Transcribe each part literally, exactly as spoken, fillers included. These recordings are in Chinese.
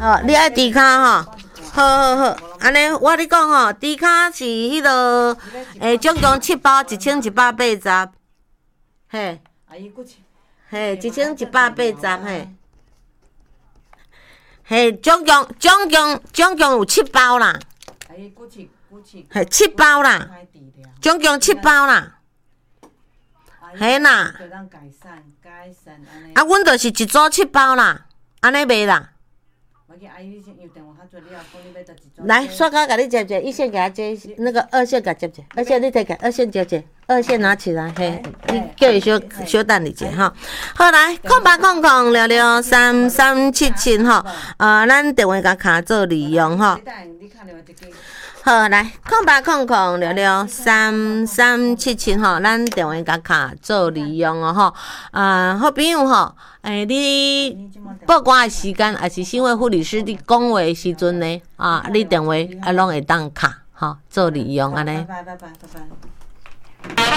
好，你爱猪脚吼？好好好，安尼我你讲吼，猪脚是迄落诶，总共七包，一千一百八十，嘿，嘿，一千一百八十，嘿，嘿，总共总共总共有七包啦，嘿，七包啦，总共七包啦，嘿啦，啊，阮就是一组七包啦，安尼卖啦。来，刷卡给你接接，一线给他接，那个二线给他接接，二线你再给，二线接接，二线拿起来，嘿，你叫伊小小等你一下哈。好来，空八空空六六三三七七哈，呃，咱电话甲卡做利用哈。好来，空八空空六六三三七七吼，咱电话甲卡做利用哦吼。啊，好朋友吼，诶，你报关的时间，还是新卫护理师你讲话的时阵呢？啊，你电话啊拢会当卡吼，做利用安尼。拜拜拜拜拜拜。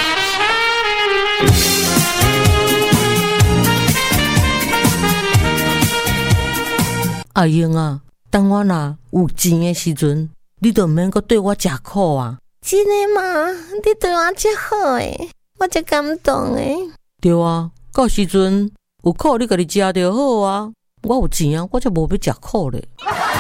阿英啊，当我若有钱的时阵。你都毋免阁对我食苦啊！真的吗？你对我遮好诶，我遮感动诶。对啊，到时阵有苦你家己食就好啊。我有钱啊，我才无要食苦咧。